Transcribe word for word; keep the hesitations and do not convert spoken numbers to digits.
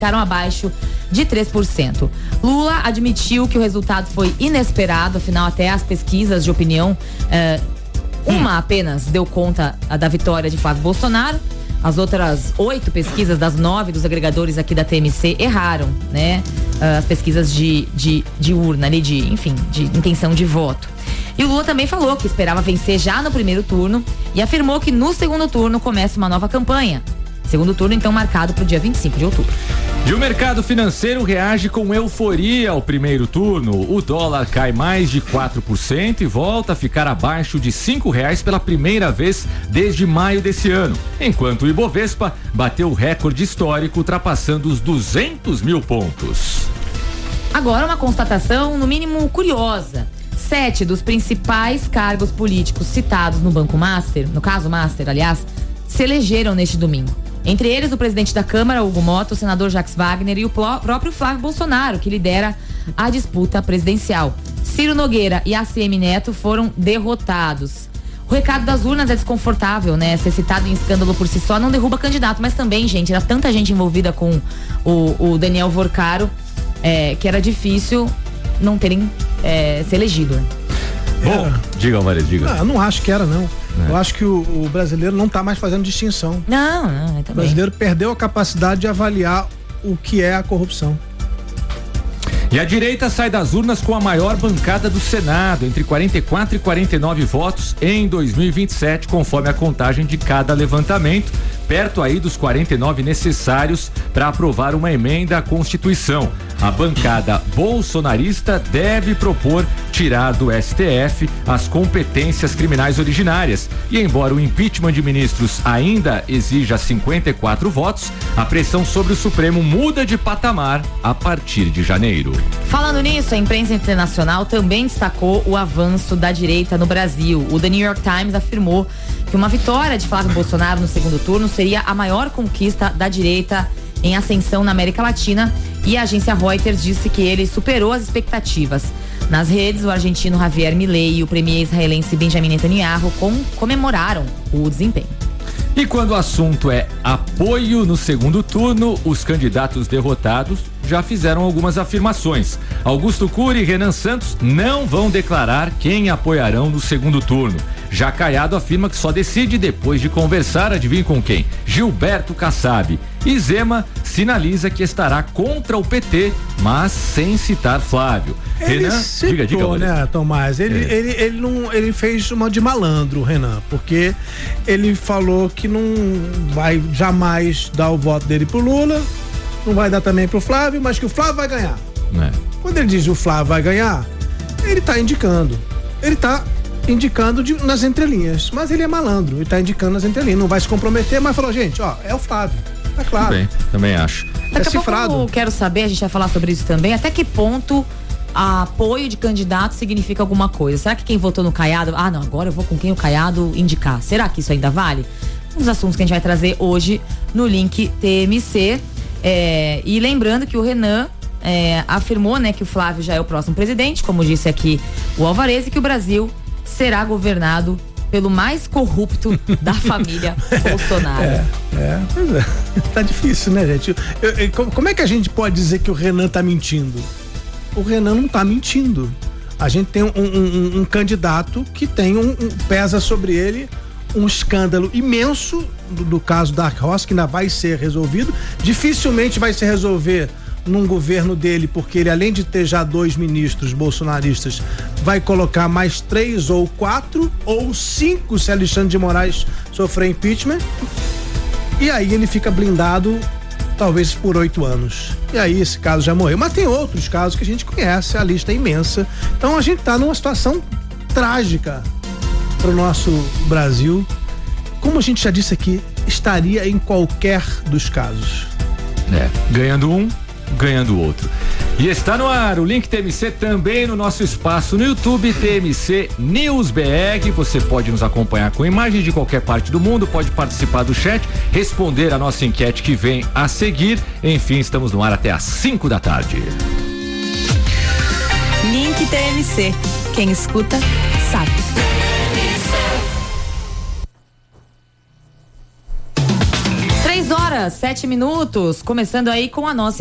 ficaram abaixo de três por cento. Lula admitiu que o resultado foi inesperado, afinal até as pesquisas de opinião, eh, uma apenas deu conta da vitória de Flávio Bolsonaro. As outras oito pesquisas das nove dos agregadores aqui da T M C erraram, né? As pesquisas de, de, de urna, ali, de, enfim, de intenção de voto. E o Lula também falou que esperava vencer já no primeiro turno e afirmou que no segundo turno começa uma nova campanha. Segundo turno, então, marcado para o dia vinte e cinco de outubro. E o mercado financeiro reage com euforia ao primeiro turno. O dólar cai mais de quatro por cento e volta a ficar abaixo de cinco reais pela primeira vez desde maio desse ano, enquanto o Ibovespa bateu o recorde histórico, ultrapassando os duzentos mil pontos. Agora, uma constatação, no mínimo, curiosa. Sete dos principais cargos políticos citados no Banco Master, no caso Master, aliás, se elegeram neste domingo. Entre eles, o presidente da Câmara, Hugo Mota, o senador Jacques Wagner e o próprio Flávio Bolsonaro, que lidera a disputa presidencial. Ciro Nogueira e A C M Neto foram derrotados. O recado das urnas é desconfortável, né? Ser citado em escândalo por si só não derruba candidato, mas também, gente, era tanta gente envolvida com o, o Daniel Vorcaro, é, que era difícil não terem é, se elegido. Bom, era. diga, Maria, diga. Não, eu não acho que era, não. É. Eu acho que o, o brasileiro não está mais fazendo distinção. Não, não. O brasileiro perdeu a capacidade de avaliar o que é a corrupção. E a direita sai das urnas com a maior bancada do Senado, entre quarenta e quatro e quarenta e nove votos em dois mil e vinte e sete, conforme a contagem de cada levantamento, perto aí dos quarenta e nove necessários para aprovar uma emenda à Constituição. A bancada bolsonarista deve propor tirar do S T F as competências criminais originárias. E embora o impeachment de ministros ainda exija cinquenta e quatro votos, a pressão sobre o Supremo muda de patamar a partir de janeiro. Falando nisso, a imprensa internacional também destacou o avanço da direita no Brasil. O The New York Times afirmou que uma vitória de Flávio Bolsonaro no segundo turno seria a maior conquista da direita em ascensão na América Latina, e a agência Reuters disse que ele superou as expectativas. Nas redes, o argentino Javier Milei e o premier israelense Benjamin Netanyahu com, comemoraram o desempenho. E quando o assunto é apoio no segundo turno, os candidatos derrotados já fizeram algumas afirmações. Augusto Cury e Renan Santos não vão declarar quem apoiarão no segundo turno. Já Caiado afirma que só decide depois de conversar, adivinha com quem? Gilberto Kassab. E Zema sinaliza que estará contra o P T, mas sem citar Flávio. Ele Renan, citou, diga, diga, né, Tomás? Ele, é. ele, ele, não, ele fez uma de malandro, Renan, porque ele falou que não vai jamais dar o voto dele pro Lula, não vai dar também pro Flávio, mas que o Flávio vai ganhar. É. Quando ele diz o Flávio vai ganhar, ele tá indicando. Ele tá indicando de, nas entrelinhas, mas ele é malandro, ele tá indicando nas entrelinhas, não vai se comprometer, mas falou, gente, ó, é o Flávio, tá claro. Bem, também acho. Daqui é a cifrado. pouco eu quero saber, a gente vai falar sobre isso também, até que ponto apoio de candidato significa alguma coisa. Será que quem votou no Caiado, ah não, agora eu vou com quem o Caiado indicar, será que isso ainda vale? Um dos assuntos que a gente vai trazer hoje no link T M C, é, e lembrando que o Renan é, afirmou, né, que o Flávio já é o próximo presidente, como disse aqui o Alvarez, e que o Brasil será governado pelo mais corrupto da família Bolsonaro. É, é, pois é. Tá difícil, né, gente? Eu, eu, como é que a gente pode dizer que o Renan tá mentindo? O Renan não tá mentindo. A gente tem um, um, um, um candidato que tem um, um, pesa sobre ele um escândalo imenso do, do caso Dark Horse, que ainda vai ser resolvido. Dificilmente vai se resolver num governo dele, porque ele, além de ter já dois ministros bolsonaristas, vai colocar mais três ou quatro ou cinco se Alexandre de Moraes sofrer impeachment, e aí ele fica blindado talvez por oito anos, e aí esse caso já morreu. Mas tem outros casos que a gente conhece, a lista é imensa. Então a gente tá numa situação trágica pro nosso Brasil. Como a gente já disse aqui, estaria em qualquer dos casos. É, ganhando um, ganhando o outro. E está no ar o Link T M C também no nosso espaço no YouTube, T M C News B R. Você pode nos acompanhar com imagens de qualquer parte do mundo, pode participar do chat, responder a nossa enquete que vem a seguir. Enfim, estamos no ar até às cinco da tarde. Link T M C. Quem escuta, sabe. Três horas meio-dia, sete minutos, começando aí com a nossa